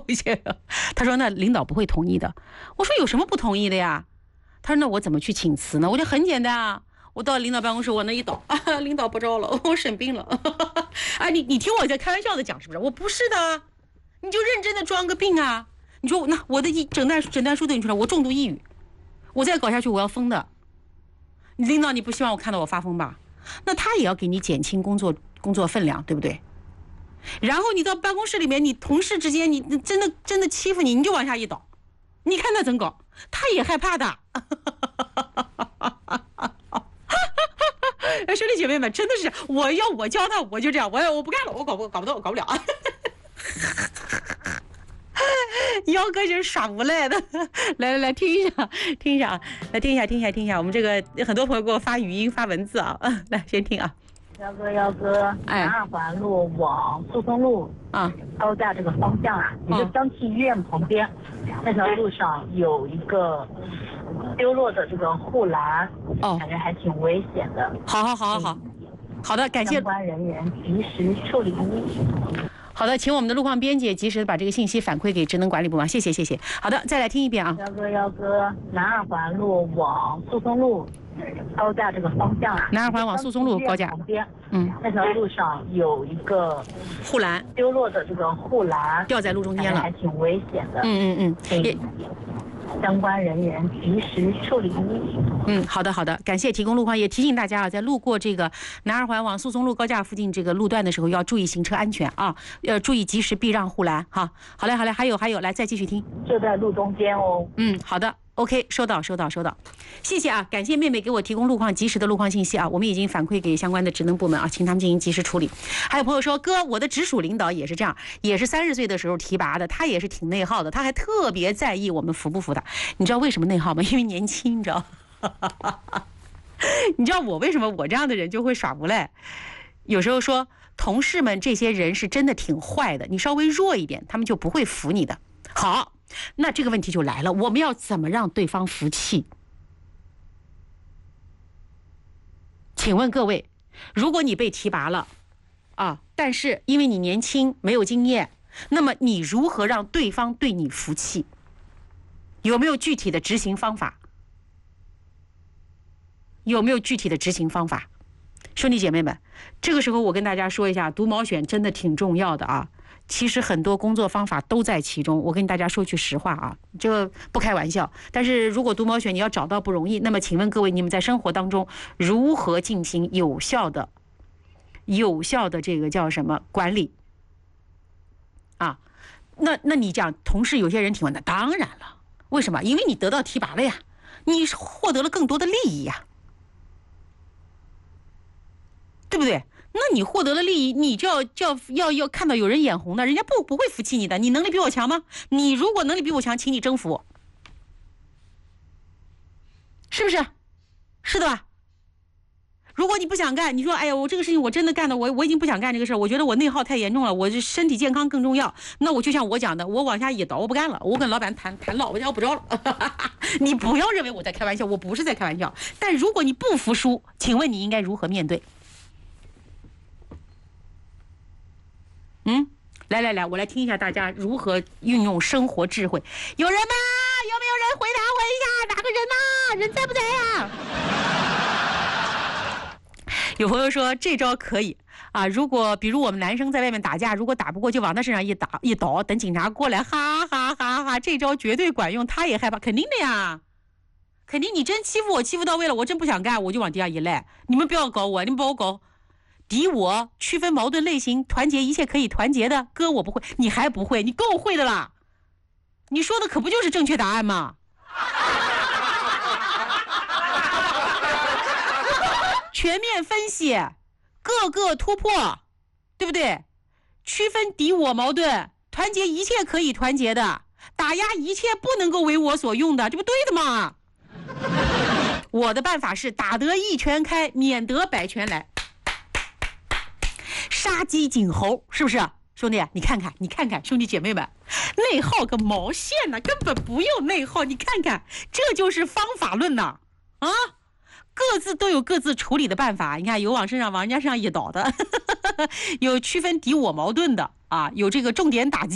他说那领导不会同意的。我说有什么不同意的呀？他说那我怎么去请辞呢？我就很简单啊，我到领导办公室，我那一倒啊，领导不招了，我生病了。啊，你听我在开玩笑的讲是不是？我不是的，你就认真的装个病啊。你说那我的诊断书对你出来，我重度抑郁，我再搞下去我要疯的。领导你不希望我看到我发疯吧？那他也要给你减轻工作分量，对不对？然后你到办公室里面，你同事之间，你真的欺负你，你就往下一倒，你看他怎么搞，他也害怕的。兄弟姐妹们，真的是我教他，我就这样，我不干了，我搞不动，我搞不了。姚哥就是耍无赖的，来听一下，来听一下，我们这个很多朋友给我发语音发文字啊，来先听啊。 姚哥，南二环路往诉讼路高架这个方向啊，一个江气医院旁边，那条路上有一个丢落的这个护栏，感觉还挺危险的。好的，感谢相关人员及时处理。 好的，请我们的路况编辑及时把这个信息反馈给职能管理部门，谢谢。好的，再来听一遍啊。 姚哥，南二环路往诉讼路高架这个方向啊， 南二环往诉讼路高架旁边，那条路上有一个护栏丢落的这个护栏掉在路中间了， 还挺危险的。相关人员及时处理。 好的，感谢提供路况，也提醒大家啊，在路过这个南二环往诉讼路高架附近这个路段的时候，要注意行车安全啊，要注意及时避让护栏哈。好嘞，还有，来再继续听。 就在路中间哦。 好的。OK， 收到，谢谢啊！感谢妹妹给我提供路况及时的路况信息啊，我们已经反馈给相关的职能部门啊，请他们进行及时处理。还有朋友说，哥，我的直属领导也是这样，也是30岁的时候提拔的，他也是挺内耗的，他还特别在意我们服不服他。你知道为什么内耗吗？因为年轻，你知道？你知道我为什么我这样的人就会耍无赖？有时候说同事们这些人是真的挺坏的，你稍微弱一点，他们就不会服你的。好。那这个问题就来了，我们要怎么让对方服气？请问各位，如果你被提拔了啊，但是因为你年轻没有经验，那么你如何让对方对你服气？有没有具体的执行方法？兄弟姐妹们，这个时候我跟大家说一下，读毛选真的挺重要的啊。其实很多工作方法都在其中，我跟大家说句实话啊，这个不开玩笑。但是如果读毛选你要找到不容易，那么请问各位，你们在生活当中如何进行有效的这个叫什么管理啊？那你讲同事有些人挺问的，当然了，为什么？因为你得到提拔了呀，你获得了更多的利益呀，对不对？那你获得了利益，你就要看到有人眼红的，人家不会服气你的。你能力比我强吗？你如果能力比我强，请你征服我，是不是？是的吧？如果你不想干，你说哎呀，我这个事情我真的干的，我已经不想干这个事，我觉得我内耗太严重了，我这身体健康更重要。那我就像我讲的，我往下一倒，我不干了，我跟老板谈了，我不着了。你不要认为我在开玩笑，我不是在开玩笑。但如果你不服输，请问你应该如何面对？来，我来听一下大家如何运用生活智慧。有人吗？有没有人回答我一下？哪个人呢？人在不在呀？有朋友说这招可以啊，如果比如我们男生在外面打架，如果打不过就往他身上一倒，等警察过来，哈哈哈哈，这招绝对管用，他也害怕，肯定的呀。肯定你真欺负我，欺负到位了，我真不想干，我就往地下一赖。你们不要搞我，你们把我搞。敌我，区分矛盾类型，团结一切可以团结的，哥我不会，你还不会，你够会的啦！你说的可不就是正确答案吗？全面分析，各个突破，对不对？区分敌我矛盾，团结一切可以团结的，打压一切不能够为我所用的，这不对的吗？我的办法是打得一拳开，免得百拳来。杀鸡儆猴，是不是兄弟？你看看，兄弟姐妹们，内耗个毛线呢？根本不用内耗，你看看，这就是方法论呐！啊，各自都有各自处理的办法。你看，有往人家身上一倒的，有区分敌我矛盾的啊，有这个重点打击。